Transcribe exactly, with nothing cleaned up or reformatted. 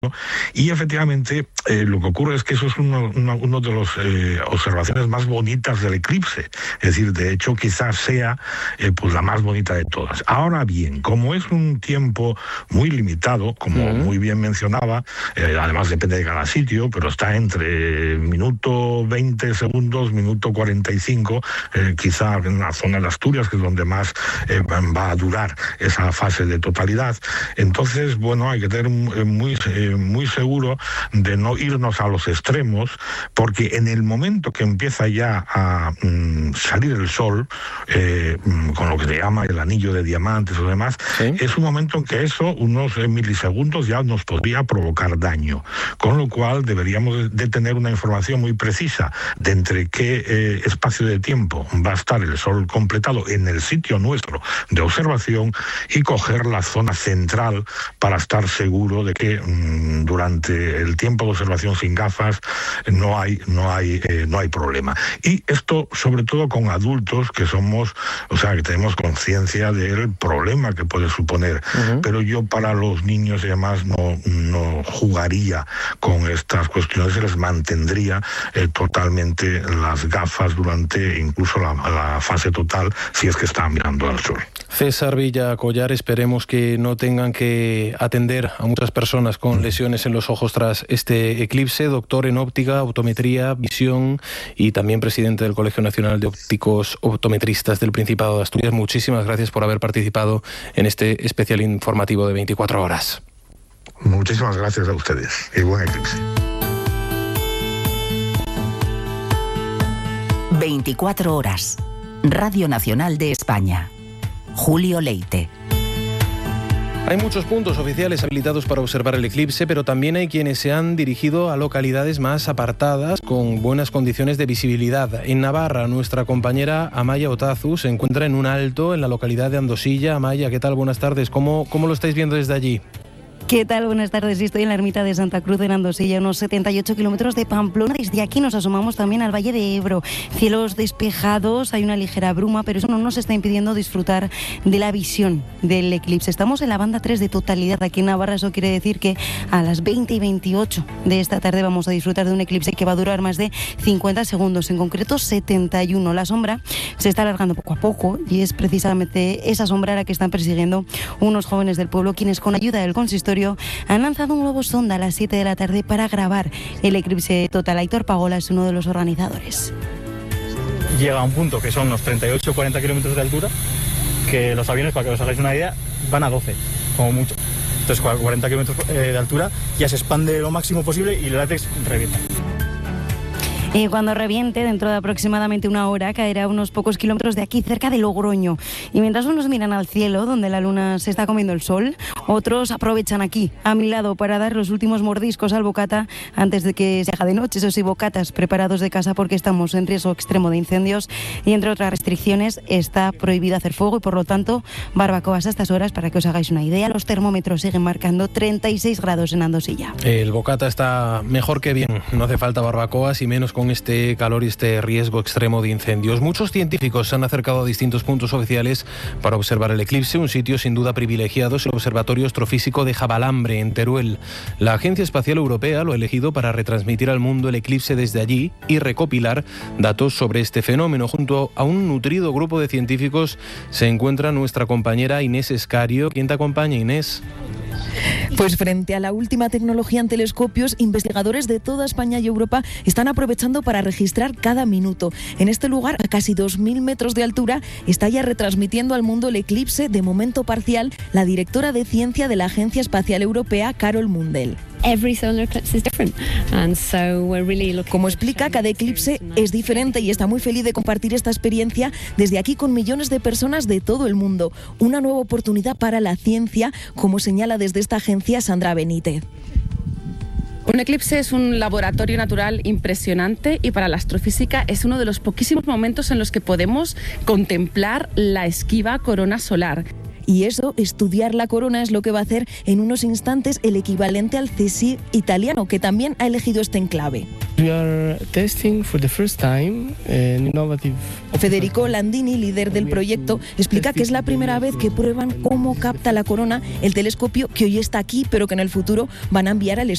y efectivamente eh, lo que ocurre es que eso es uno, uno, uno de las eh, observaciones más bonitas del eclipse, es decir, de hecho quizás sea eh, pues la más bonita de todas. Ahora bien, como es un tiempo muy limitado, como uh-huh. muy bien mencionaba, eh, además depende de cada sitio, pero está entre minuto veinte segundos, minuto cuarenta y cinco, eh, quizá en la zona de Asturias, que es donde más eh, va a durar esa fase de totalidad. Entonces, bueno, hay que tener muy, eh, muy seguro de no irnos a los extremos, porque en el momento que empieza ya a mm, salir el sol, eh, con lo que se llama el anillo de diamantes o demás, ¿sí? Es un momento en que eso, unos eh, milisegundos, ya nos podría provocar daño, con lo cual deberíamos de tener una información muy precisa de entre qué eh, espacio de tiempo va a estar el sol completado en el sitio nuestro de observación y coger la zona central para estar seguro de que mmm, durante el tiempo de observación sin gafas no hay, no hay, eh, no hay problema. Y esto sobre todo con adultos que somos, o sea, que tenemos conciencia del problema que puede suponer. Uh-huh. Pero yo para los niños y demás no, no jugaría con estas cuestiones, se les mantendría eh, totalmente las gafas durante incluso la, la fase total, si es que están mirando al sol. César Villa Collar, esperemos que no tengan que atender a muchas personas con lesiones en los ojos tras este eclipse. Doctor en óptica, optometría, visión y también presidente del Colegio Nacional de Ópticos Optometristas del Principado de Asturias. Muchísimas gracias por haber participado en este especial informativo de veinticuatro horas. Muchísimas gracias a ustedes y buen eclipse. veinticuatro horas. Radio Nacional de España. Julio Leite. Hay muchos puntos oficiales habilitados para observar el eclipse, pero también hay quienes se han dirigido a localidades más apartadas con buenas condiciones de visibilidad. En Navarra, nuestra compañera Amaya Otazu se encuentra en un alto en la localidad de Andosilla. Amaya, ¿qué tal? Buenas tardes. ¿Cómo, cómo lo estáis viendo desde allí? ¿Qué tal? Buenas tardes. Estoy en la ermita de Santa Cruz en Andosilla, unos setenta y ocho kilómetros de Pamplona. Desde aquí nos asomamos también al Valle de Ebro. Cielos despejados, hay una ligera bruma, pero eso no nos está impidiendo disfrutar de la visión del eclipse. Estamos en la banda tres de totalidad aquí en Navarra. Eso quiere decir que a las veinte y veintiocho de esta tarde vamos a disfrutar de un eclipse que va a durar más de cincuenta segundos, en concreto setenta y uno. La sombra se está alargando poco a poco y es precisamente esa sombra la que están persiguiendo unos jóvenes del pueblo, quienes con ayuda del consistorio han lanzado un globo sonda a las siete de la tarde para grabar el eclipse total. Aitor Pagola es uno de los organizadores. Llega a un punto que son unos treinta y ocho a cuarenta kilómetros de altura, que los aviones, para que os hagáis una idea, van a doce, como mucho. Entonces, cuarenta kilómetros de altura ya se expande lo máximo posible y el látex revienta. Y cuando reviente, dentro de aproximadamente una hora, caerá a unos pocos kilómetros de aquí, cerca de Logroño. Y mientras unos miran al cielo, donde la luna se está comiendo el sol, otros aprovechan aquí, a mi lado, para dar los últimos mordiscos al bocata antes de que se haga de noche. Esos sí, bocatas preparados de casa porque estamos en riesgo extremo de incendios y, entre otras restricciones, está prohibido hacer fuego y, por lo tanto, barbacoas a estas horas. Para que os hagáis una idea, los termómetros siguen marcando treinta y seis grados en Andosilla. El bocata está mejor que bien. No hace falta barbacoas y menos con este calor y este riesgo extremo de incendios. Muchos científicos se han acercado a distintos puntos oficiales para observar el eclipse. Un sitio sin duda privilegiado es el Observatorio Astrofísico de Javalambre, en Teruel. La Agencia Espacial Europea lo ha elegido para retransmitir al mundo el eclipse desde allí y recopilar datos sobre este fenómeno. Junto a un nutrido grupo de científicos se encuentra nuestra compañera Inés Escario. ¿Quién te acompaña, Inés? Pues frente a la última tecnología en telescopios, investigadores de toda España y Europa están aprovechando para registrar cada minuto. En este lugar, a casi dos mil metros de altura, está ya retransmitiendo al mundo el eclipse, de momento parcial, la directora de ciencia de la Agencia Espacial Europea, Carol Mundell. Como explica, cada eclipse es diferente y está muy feliz de compartir esta experiencia desde aquí con millones de personas de todo el mundo. Una nueva oportunidad para la ciencia, como señala desde esta agencia Sandra Benítez. Un eclipse es un laboratorio natural impresionante y para la astrofísica es uno de los poquísimos momentos en los que podemos contemplar la esquiva corona solar. Y eso, estudiar la corona, es lo que va a hacer en unos instantes el equivalente al C S I R italiano, que también ha elegido este enclave. Federico Landini, líder del proyecto, explica que es la primera vez que prueban cómo capta la corona el telescopio que hoy está aquí, pero que en el futuro van a enviar al